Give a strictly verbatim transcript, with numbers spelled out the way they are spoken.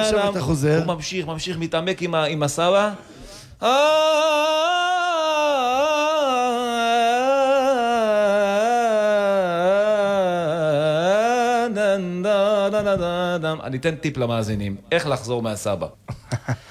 עכשיו אתה חוזר. הוא ממשיך, ממשיך, מתעמק עם, ה, עם הסבא. אני אתן טיפ למאזינים, איך לחזור מהסבא.